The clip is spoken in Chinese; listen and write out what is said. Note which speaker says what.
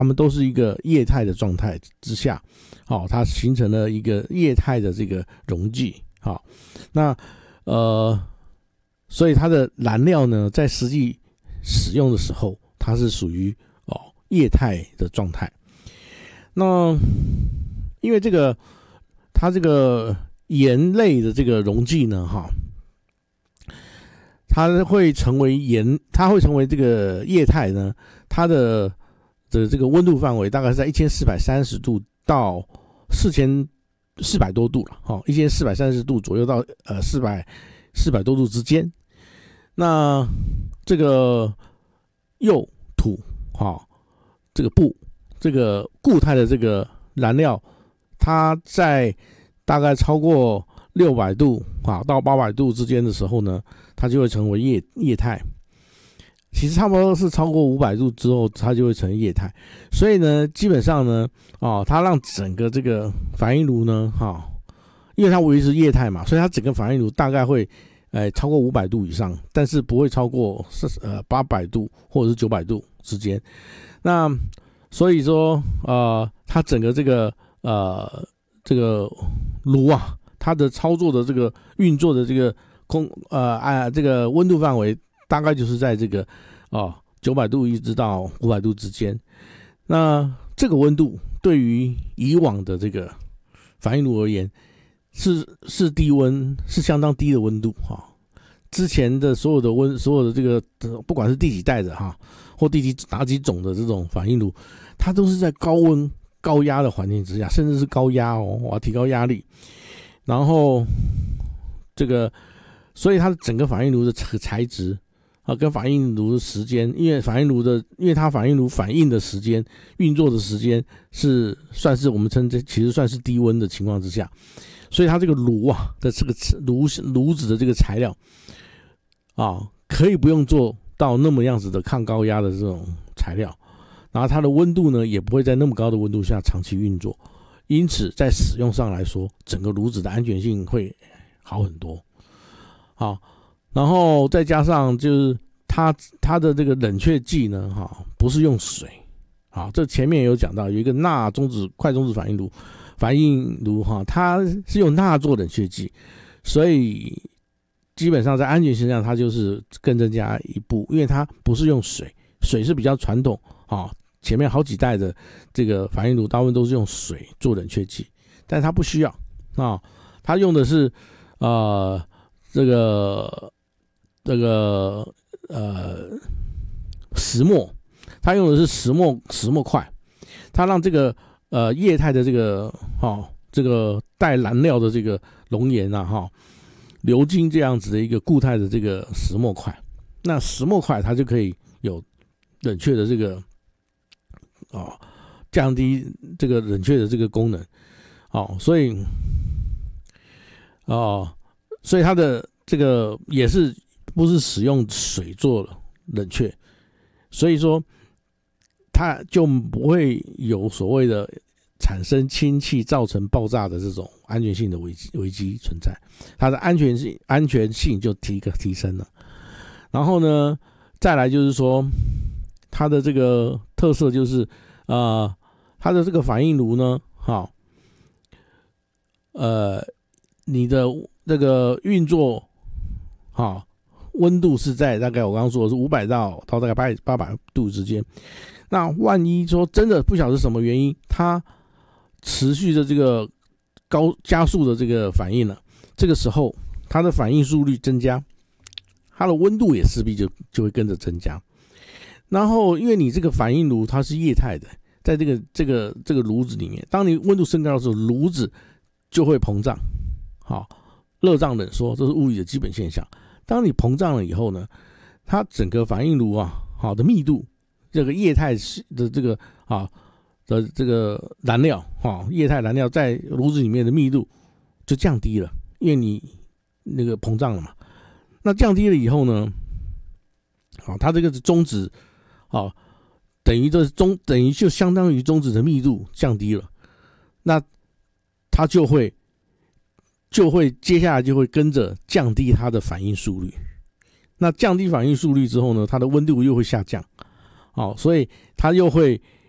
Speaker 1: 它们都是一个液态的状态之下，它形成了一个液态的这个溶剂，那所以它的燃料呢，在实际使用的时候，它是属于液态的状态。那因为它这个盐类的这个溶剂呢，它会成为这个液态呢，它的这个温度范围大概是在1430度到4400多度了，1430度左右到400多度之间。那这个铀土这个钚这个固态的这个燃料，它在大概超过600度到800度之间的时候呢，它就会成为液态。其实差不多是超过500度之后，它就会成为液态。所以呢，基本上呢，它让整个这个反应炉呢，因为它维持液态嘛，所以它整个反应炉大概会超过500度以上，但是不会超过800度或者是900度之间。那所以说它整个这个炉它的操作的这个运作的这个这个温度范围大概就是在这个900度一直到500度之间。那这个温度对于以往的这个反应炉而言是低温，是相当低的温度之前的所有的这个不管是第几代的或哪几种的这种反应炉，它都是在高温高压的环境之下，甚至是高压我要提高压力，然后所以它的整个反应炉的材质跟反应炉的时间，因为它反应炉反应的时间、运作的时间算是我们称这其实算是低温的情况之下，所以它这个炉的这个炉子的这个材料可以不用做到那么样子的抗高压的这种材料，然后它的温度呢也不会在那么高的温度下长期运作，因此在使用上来说，整个炉子的安全性会好很多。然后再加上就是它的这个冷却剂呢不是用水这前面有讲到，有一个快中子反应炉它是用钠做冷却剂，所以基本上在安全性上它就是更增加一步，因为它不是用水是比较传统前面好几代的这个反应炉大部分都是用水做冷却剂，但是它不需要它用的是石墨，它用的是石墨块，它让这个液态的这个带燃料的这个熔岩流经这样子的一个固态的这个石墨块，那石墨块它就可以有冷却的这个降低这个冷却的这个功能所以它的这个也是不是使用水做冷却，所以说它就不会有所谓的产生氢气造成爆炸的这种安全性的危机存在，它的安全性就提升了。然后呢，再来就是说它的这个特色就是它的这个反应炉呢你的这个运作温度是在大概我刚刚说的是500到大概800度之间。那万一说真的不晓得是什么原因，它持续的这个高加速的这个反应了，这个时候它的反应速率增加，它的温度也势必就会跟着增加。然后因为你这个反应炉它是液态的，在这个炉子里面，当你温度升高的时候，炉子就会膨胀热胀冷缩，这是物理的基本现象。当你膨胀了以后呢，它整个反应炉的密度，这个液态的这个的这个燃料液态燃料在炉子里面的密度就降低了，因为你那个膨胀了嘛。那降低了以后呢，它这个中子等于就相当于中子的密度降低了，那它就会接下来就会跟着降低它的反应速率。那降低反应速率之后呢，它的温度又会下降所以它又会